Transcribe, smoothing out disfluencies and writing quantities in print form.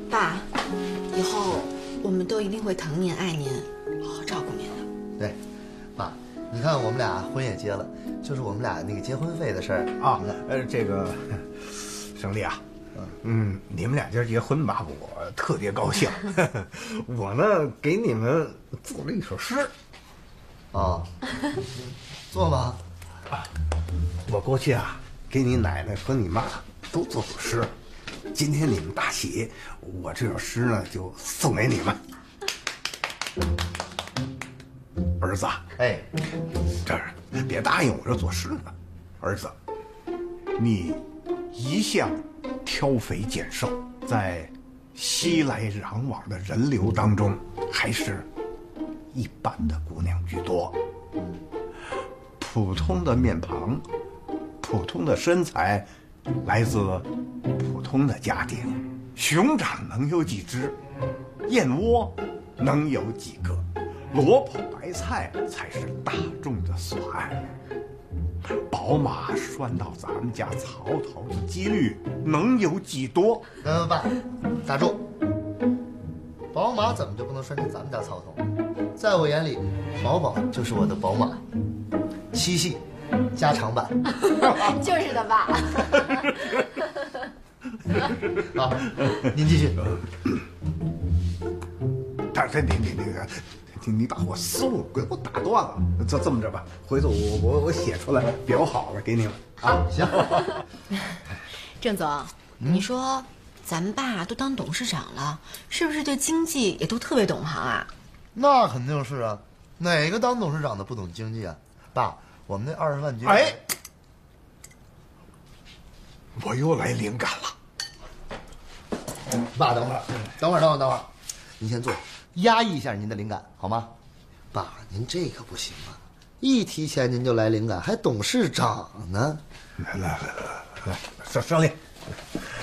爸，以后我们都一定会疼您、爱您，好好照顾您的。 对，爸，你看我们俩婚也结了，就是我们俩那个结婚费的事儿啊。这个，胜利啊，你们俩今儿结婚吧，我特别高兴。我呢，给你们做了一首诗。 哦，做吧。 啊，我过去啊，给你奶奶和你妈都做过诗。今天你们大喜，我这首诗呢就送给你们。儿子， 哎， 这儿别答应我这作诗呢。儿子，你一向挑肥拣瘦，在熙来攘往的人流当中，还是一般的姑娘居多。普通的面庞，普通的身材，来自普通的家庭。熊掌能有几只？燕窝能有几个？萝卜白菜才是大众的所爱。宝马拴到咱们家槽头的几率能有几多？ 爸，打住！宝马怎么就不能拴进咱们家槽头？在我眼里，宝宝就是我的宝马，7系加长版。 就是的，爸。 好，您继续。 但是你把我思路给我打断了。这么着吧，回头我写出来裱好了给你们啊。 行。 郑总，你说咱们爸都当董事长了，是不是对经济也都特别懂行啊？ 那肯定是啊，哪个当董事长的不懂经济啊？爸，我们那20万军， 哎，我又来灵感了。 爸，等会儿，您先坐，压抑一下您的灵感好吗？爸，您这可不行啊，一提钱您就来灵感，还董事长呢。 来，胜利。